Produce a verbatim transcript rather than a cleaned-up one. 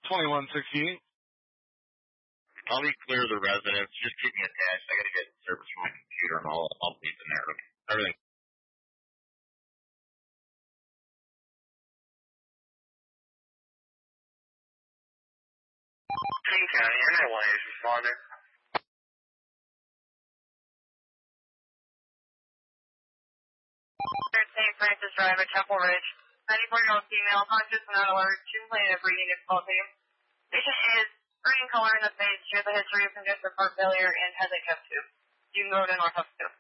twenty-one sixty-eight. I'll be clear of the residence. Just keep me attached. I gotta get service from my computer and all. I'll leave in there. Everything. King County, N L A is responding. Saint Francis Drive at Temple Ridge. ninety-four-year-old female, conscious and not alert. She complained of breathing difficulty. Patient is green color in the face. She has a history of congestive heart failure and has a chest tube. You can go to North Hub too.